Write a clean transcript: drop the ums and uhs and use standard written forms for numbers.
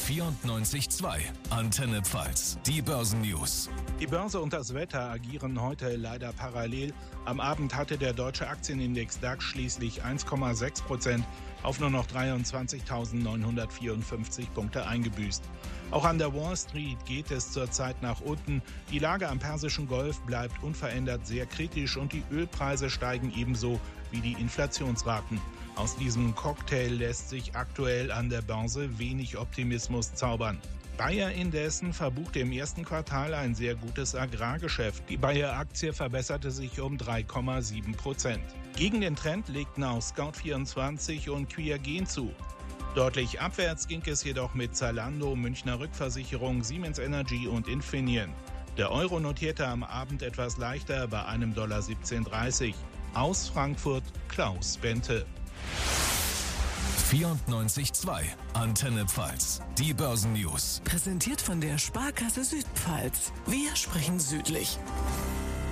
94.2 Antenne Pfalz, die Börsennews. Die Börse und das Wetter agieren heute leider parallel. Am Abend hatte der deutsche Aktienindex DAX schließlich 1,6% auf nur noch 23.954 Punkte eingebüßt. Auch an der Wall Street geht es zurzeit nach unten. Die Lage am Persischen Golf bleibt unverändert sehr kritisch und die Ölpreise steigen ebenso wie die Inflationsraten. Aus diesem Cocktail lässt sich aktuell an der Börse wenig Optimismus zaubern. Bayer indessen verbuchte im ersten Quartal ein sehr gutes Agrargeschäft. Die Bayer-Aktie verbesserte sich um 3,7%. Gegen den Trend legten auch Scout24 und Qiagen zu. Deutlich abwärts ging es jedoch mit Zalando, Münchner Rückversicherung, Siemens Energy und Infineon. Der Euro notierte am Abend etwas leichter bei einem $17,30. Aus Frankfurt Klaus Bente. 94.2 Antenne Pfalz, die Börsennews. Präsentiert von der Sparkasse Südpfalz. Wir sprechen südlich.